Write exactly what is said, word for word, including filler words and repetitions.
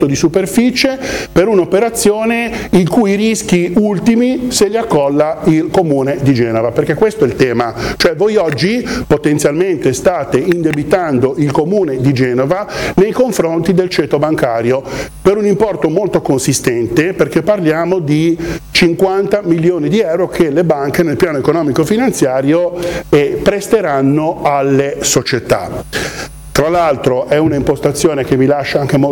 di superficie per un'operazione i cui rischi ultimi se li accolla il Comune di Genova, perché questo è il tema, cioè voi oggi potenzialmente state indebitando il Comune di Genova nei confronti del ceto bancario per un importo molto consistente, perché parliamo di cinquanta milioni di euro che le banche nel piano economico finanziario eh, presteranno alle società. Tra l'altro è un'impostazione che vi lascia anche molto